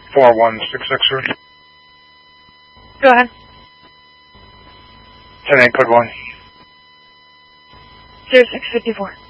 4166, sir. Go ahead. 10-8, code 1. 0654.